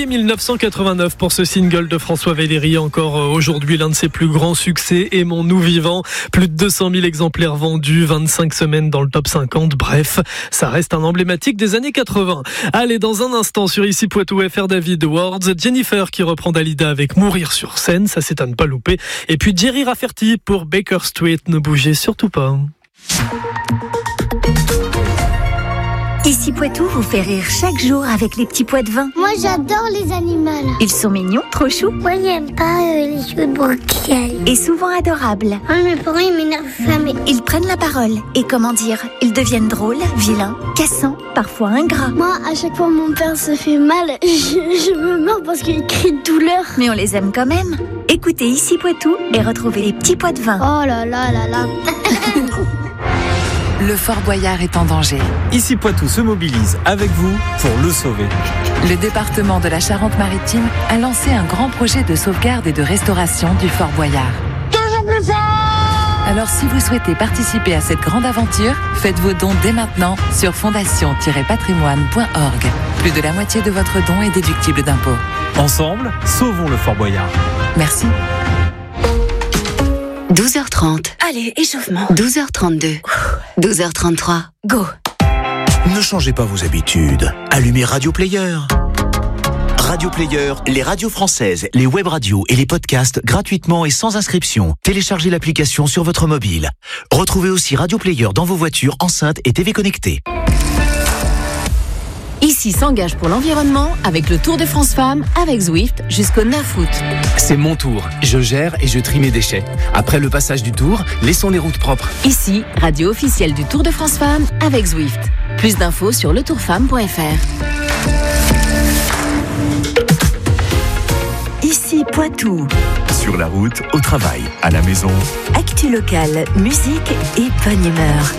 février 1989 pour ce single de François Véléry, encore aujourd'hui l'un de ses plus grands succès, Aimons-nous vivants. Plus de 200 000 exemplaires vendus, 25 semaines dans le top 50. Bref, ça reste un emblématique des années 80. Allez, dans un instant sur Ici Poitou FR David Awards, Jennifer qui reprend Dalida avec Mourir sur scène, ça c'est à ne pas louper. Et puis Jerry Rafferty pour Baker Street, ne bougez surtout pas. Ici Poitou vous fait rire chaque jour avec les petits pois de vin. Moi j'adore les animaux. Ils sont mignons, trop choux. Moi j'aime pas les jeux de broquial. Et souvent adorables. Mes parents ils m'énervent jamais. Ils prennent la parole. Et comment dire, ils deviennent drôles, vilains, cassants, parfois ingrats. Moi à chaque fois mon père se fait mal, je me mords parce qu'il crie de douleur. Mais on les aime quand même. Écoutez Ici Poitou et retrouvez les petits pois de vin. Oh là là là là. Le Fort Boyard est en danger. Ici Poitou se mobilise avec vous pour le sauver. Le département de la Charente-Maritime a lancé un grand projet de sauvegarde et de restauration du Fort Boyard. Toujours plus fort. Alors si vous souhaitez participer à cette grande aventure, faites vos dons dès maintenant sur fondation-patrimoine.org. Plus de la moitié de votre don est déductible d'impôts. Ensemble, sauvons le Fort Boyard. Merci. 12h30. Allez, échauffement. 12h32. 12h33. Go. Ne changez pas vos habitudes. Allumez Radio Player. Radio Player, les radios françaises, les web radios et les podcasts gratuitement et sans inscription. Téléchargez l'application sur votre mobile. Retrouvez aussi Radio Player dans vos voitures, enceintes et TV connectées. Ici s'engage pour l'environnement avec le Tour de France Femmes avec Zwift jusqu'au 9 août. C'est mon tour. Je gère et je trie mes déchets. Après le passage du Tour, laissons les routes propres. Ici, radio officielle du Tour de France Femmes avec Zwift. Plus d'infos sur letourfemme.fr. Ici Poitou. Sur la route, au travail, à la maison. Actu locale, musique et bonne humeur.